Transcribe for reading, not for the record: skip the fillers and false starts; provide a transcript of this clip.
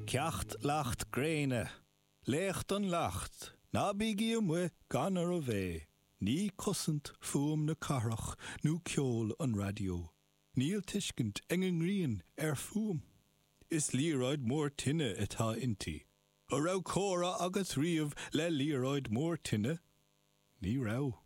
Ceacht lacht gréine, lécht an lacht, na bígí mwe gan ar a bvé. Ní cosint fuam na carach, nú ceol an radio. Níl tiiscint engen rian fuam. Is líráid mór tinne atá inti. A rau córa agus riamh le líráid mór tinne? Ní rau.